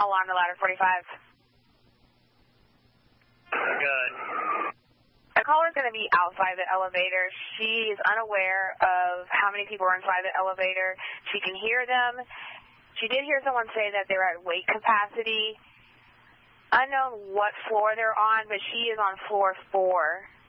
Alarm to ladder 45. Good. The caller's going to be outside the elevator. She is unaware of how many people are inside the elevator. She can hear them. She did hear someone say that they're at weight capacity. Unknown what floor they're on, but she is on floor 4.